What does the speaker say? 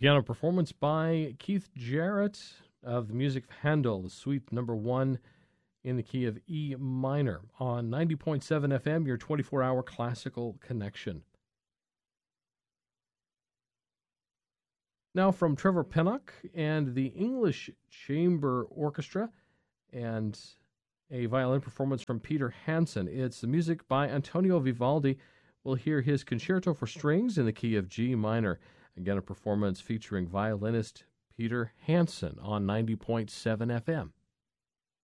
Piano performance by Keith Jarrett of the music of Handel, the Suite Number 1 in the key of E minor on 90.7 FM, your 24-hour classical connection. Now from Trevor Pennock and the English Chamber Orchestra and a violin performance from Peter Hansen. It's the music by Antonio Vivaldi. We'll hear his Concerto for Strings in the key of G minor. Again, a performance featuring violinist Peter Hansen on 90.7 FM.